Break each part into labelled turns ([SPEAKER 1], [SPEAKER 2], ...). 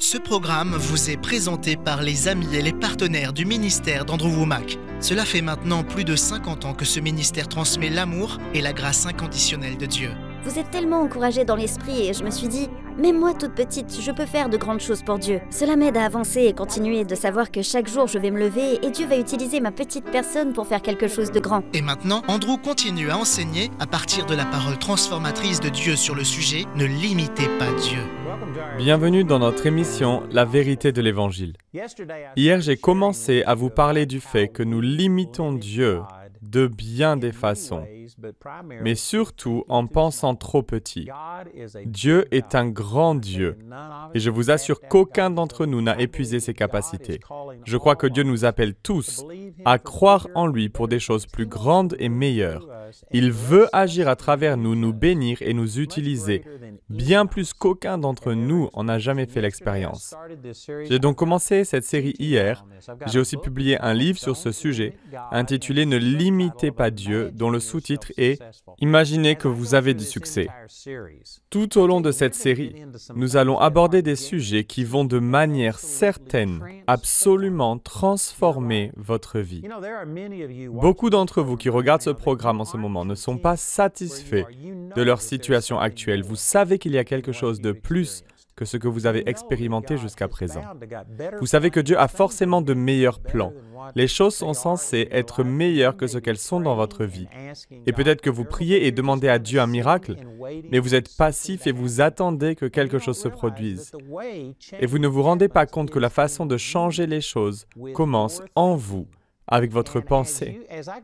[SPEAKER 1] Ce programme vous est présenté par les amis et les partenaires du ministère d'Andrew Wommack. Cela fait maintenant plus de 50 ans que ce ministère transmet l'amour et la grâce inconditionnelle de Dieu.
[SPEAKER 2] Vous êtes tellement encouragée dans l'esprit et je me suis dit, même moi toute petite, je peux faire de grandes choses pour Dieu. Cela m'aide à avancer et continuer de savoir que chaque jour je vais me lever et Dieu va utiliser ma petite personne pour faire quelque chose de grand.
[SPEAKER 1] Et maintenant, Andrew continue à enseigner à partir de la parole transformatrice de Dieu sur le sujet « Ne limitez pas Dieu ».
[SPEAKER 3] Bienvenue dans notre émission « La vérité de l'Évangile ». Hier, j'ai commencé à vous parler du fait que nous limitons Dieu de bien des façons, mais surtout en pensant trop petit. Dieu est un grand Dieu, et je vous assure qu'aucun d'entre nous n'a épuisé ses capacités. Je crois que Dieu nous appelle tous à croire en lui pour des choses plus grandes et meilleures. Il veut agir à travers nous, nous bénir et nous utiliser, bien plus qu'aucun d'entre nous en a jamais fait l'expérience. J'ai donc commencé cette série hier. J'ai aussi publié un livre sur ce sujet, intitulé « Ne limitez pas Dieu », dont le sous-titre est « Imaginez que vous avez du succès ». Tout au long de cette série, nous allons aborder des sujets qui vont de manière certaine absolument transformer votre vie. Beaucoup d'entre vous qui regardent ce programme en ce moment ne sont pas satisfaits de leur situation actuelle. Vous savez qu'il y a quelque chose de plus que ce que vous avez expérimenté jusqu'à présent. Vous savez que Dieu a forcément de meilleurs plans. Les choses sont censées être meilleures que ce qu'elles sont dans votre vie. Et peut-être que vous priez et demandez à Dieu un miracle, mais vous êtes passif et vous attendez que quelque chose se produise. Et vous ne vous rendez pas compte que la façon de changer les choses commence en vous, avec votre pensée.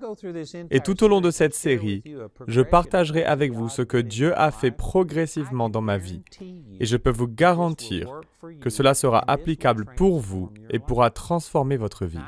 [SPEAKER 3] Et tout au long de cette série, je partagerai avec vous ce que Dieu a fait progressivement dans ma vie. Et je peux vous garantir que cela sera applicable pour vous et pourra transformer votre vie.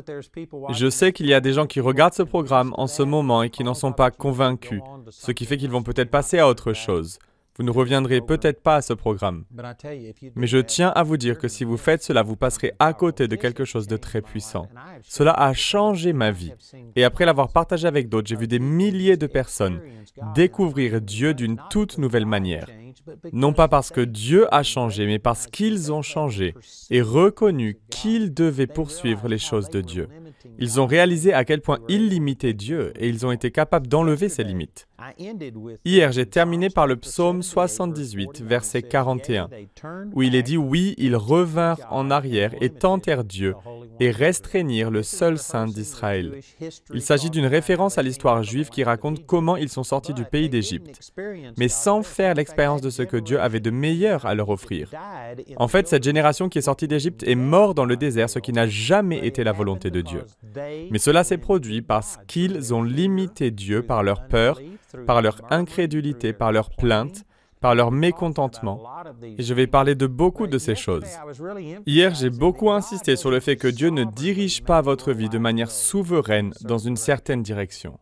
[SPEAKER 3] Je sais qu'il y a des gens qui regardent ce programme en ce moment et qui n'en sont pas convaincus, ce qui fait qu'ils vont peut-être passer à autre chose. Vous ne reviendrez peut-être pas à ce programme. Mais je tiens à vous dire que si vous faites cela, vous passerez à côté de quelque chose de très puissant. Cela a changé ma vie. Et après l'avoir partagé avec d'autres, j'ai vu des milliers de personnes découvrir Dieu d'une toute nouvelle manière. Non pas parce que Dieu a changé, mais parce qu'ils ont changé et reconnu qu'ils devaient poursuivre les choses de Dieu. Ils ont réalisé à quel point ils limitaient Dieu et ils ont été capables d'enlever ces limites. Hier, j'ai terminé par le psaume 78, verset 41, où il est dit « Oui, ils revinrent en arrière et tentèrent Dieu et restreignirent le seul Saint d'Israël. » Il s'agit d'une référence à l'histoire juive qui raconte comment ils sont sortis du pays d'Égypte, mais sans faire l'expérience de ce que Dieu avait de meilleur à leur offrir. En fait, cette génération qui est sortie d'Égypte est morte dans le désert, ce qui n'a jamais été la volonté de Dieu. Mais cela s'est produit parce qu'ils ont limité Dieu par leur peur, par leur incrédulité, par leur plainte, par leur mécontentement. Et je vais parler de beaucoup de ces choses. Hier, j'ai beaucoup insisté sur le fait que Dieu ne dirige pas votre vie de manière souveraine dans une certaine direction.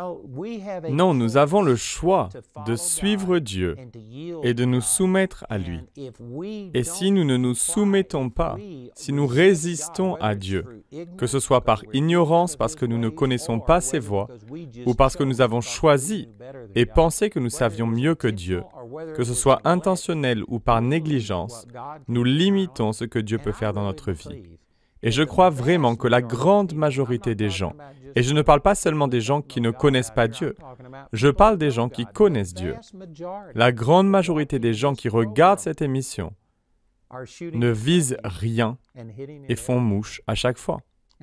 [SPEAKER 3] Non, nous avons le choix de suivre Dieu et de nous soumettre à lui. Et si nous ne nous soumettons pas, si nous résistons à Dieu, que ce soit par ignorance parce que nous ne connaissons pas ses voies, ou parce que nous avons choisi et pensé que nous savions mieux que Dieu, que ce soit intentionnel ou par négligence, nous limitons ce que Dieu peut faire dans notre vie. Et je crois vraiment que la grande majorité des gens, et je ne parle pas seulement des gens qui ne connaissent pas Dieu, je parle des gens qui connaissent Dieu. La grande majorité des gens qui regardent cette émission ne visent rien et font mouche à chaque fois.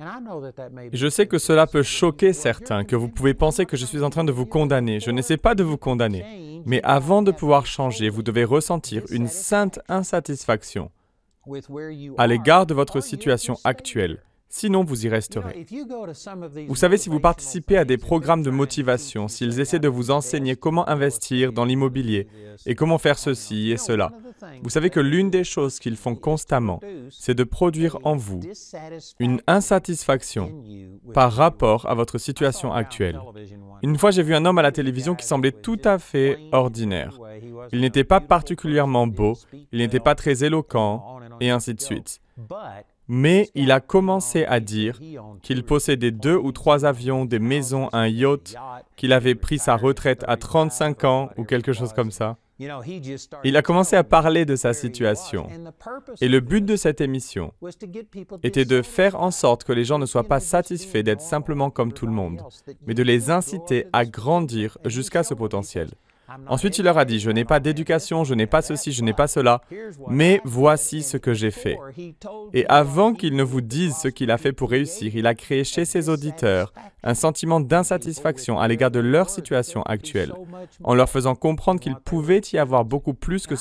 [SPEAKER 3] Je sais que cela peut choquer certains, que vous pouvez penser que je suis en train de vous condamner. Je n'essaie pas de vous condamner, mais avant de pouvoir changer, vous devez ressentir une sainte insatisfaction à l'égard de votre situation actuelle. Sinon, vous y resterez. Vous savez, si vous participez à des programmes de motivation, s'ils essaient de vous enseigner comment investir dans l'immobilier et comment faire ceci et cela, vous savez que l'une des choses qu'ils font constamment, c'est de produire en vous une insatisfaction par rapport à votre situation actuelle. Une fois, j'ai vu un homme à la télévision qui semblait tout à fait ordinaire. Il n'était pas particulièrement beau, il n'était pas très éloquent, et ainsi de suite. Mais il a commencé à dire qu'il possédait 2 ou 3 avions, des maisons, un yacht, qu'il avait pris sa retraite à 35 ans ou quelque chose comme ça. Il a commencé à parler de sa situation. Et le but de cette émission était de faire en sorte que les gens ne soient pas satisfaits d'être simplement comme tout le monde, mais de les inciter à grandir jusqu'à ce potentiel. Ensuite, il leur a dit, je n'ai pas d'éducation, je n'ai pas ceci, je n'ai pas cela, mais voici ce que j'ai fait. Et avant qu'il ne vous dise ce qu'il a fait pour réussir, il a créé chez ses auditeurs un sentiment d'insatisfaction à l'égard de leur situation actuelle, en leur faisant comprendre qu'il pouvait y avoir beaucoup plus que